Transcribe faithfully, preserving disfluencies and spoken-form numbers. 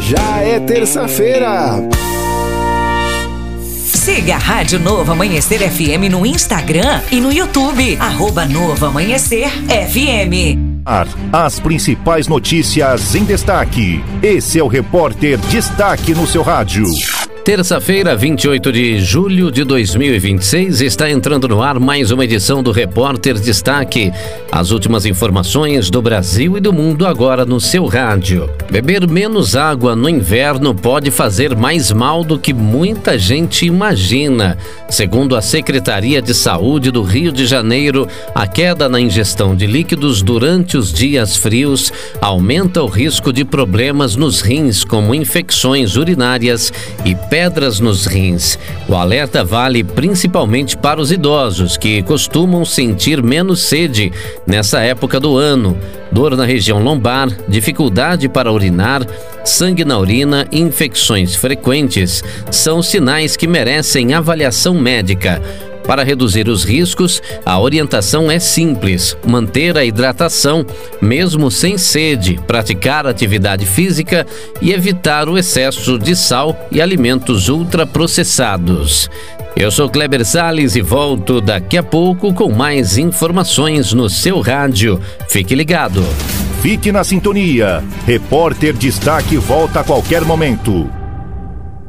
Já é terça-feira. Siga a Rádio Novo Amanhecer F M no Instagram e no YouTube. Arroba Novo Amanhecer F M. As principais notícias em destaque. Esse é o Repórter Destaque no seu rádio. Terça-feira, vinte e oito de julho de dois mil e vinte e seis, está entrando no ar mais uma edição do Repórter Destaque. As últimas informações do Brasil e do mundo agora no seu rádio. Beber menos água no inverno pode fazer mais mal do que muita gente imagina. Segundo a Secretaria de Saúde do Rio de Janeiro, a queda na ingestão de líquidos durante os dias frios aumenta o risco de problemas nos rins, como infecções urinárias e pedras nos rins. O alerta vale principalmente para os idosos, que costumam sentir menos sede nessa época do ano. Dor na região lombar, dificuldade para urinar, sangue na urina e infecções frequentes são sinais que merecem avaliação médica. Para reduzir os riscos, a orientação é simples: manter a hidratação, mesmo sem sede, praticar atividade física e evitar o excesso de sal e alimentos ultraprocessados. Eu sou Kleber Salles e volto daqui a pouco com mais informações no seu rádio. Fique ligado. Fique na sintonia. Repórter Destaque volta a qualquer momento.